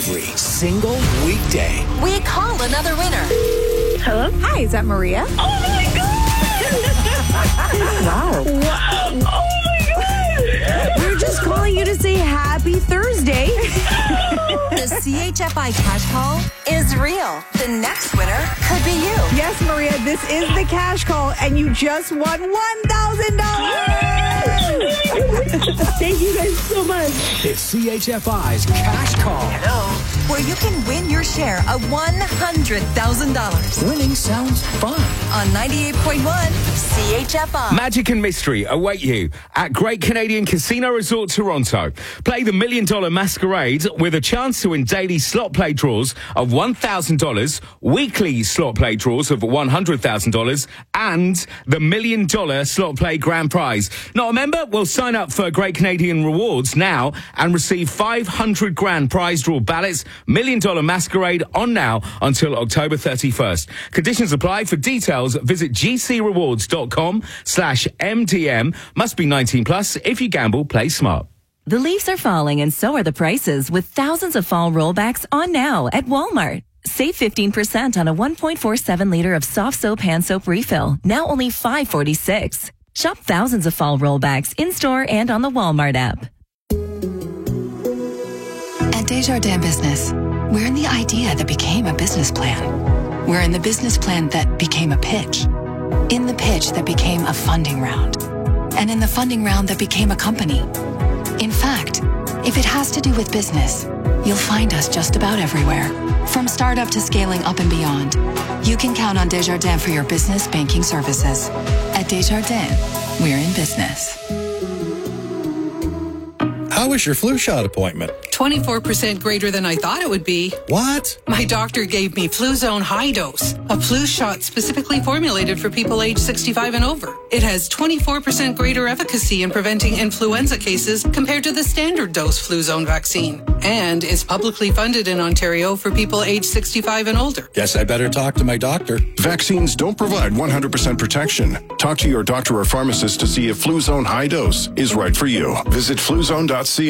every single weekday. We call another winner. Hello? Hi, is that Maria? Oh my God! Wow. Oh my God! We're just calling you to say happy Thursday. The CHFI cash call is real. The next winner could be you. Yes, Maria, this is the cash call, and you just won $1,000. Thank you guys so much. It's CHFI's Cash Call. Hello. Where you can win your share of $100,000 Winning sounds fun. on 98.1 CHFI. Magic and mystery await you at Great Canadian Casino Resort Toronto. Play the $1 Million Masquerade with a chance to win daily slot play draws of $1,000, weekly slot play draws of $100,000, and the $1 Million slot play grand prize. Not a member? Well, sign up for Great Canadian Rewards now and receive 500 grand prize draw ballots. $1 Million Masquerade on now until October 31st. Conditions apply. For details, visit gcrewards.com/MTM. Must be 19 plus. If you gamble, play smart. The leaves are falling and so are the prices, with thousands of fall rollbacks on now at Walmart. Save 15% on a 1.47 liter of soft soap hand soap refill, now only $5.46. Shop thousands of fall rollbacks in-store and on the Walmart app. At Desjardins Business, we're in the idea that became a business plan. We're in the business plan that became a pitch. In the pitch that became a funding round. And in the funding round that became a company. In fact, if it has to do with business, you'll find us just about everywhere. From startup to scaling up and beyond, you can count on Desjardins for your business banking services. At Desjardins, we're in business. How was your flu shot appointment? 24% greater than I thought it would be. What? My doctor gave me Fluzone High Dose, a flu shot specifically formulated for people age 65 and over. It has 24% greater efficacy in preventing influenza cases compared to the standard dose Fluzone vaccine, and is publicly funded in Ontario for people age 65 and older. Guess I better talk to my doctor. Vaccines don't provide 100% protection. Talk to your doctor or pharmacist to see if Fluzone High Dose is right for you. Visit fluzone.ca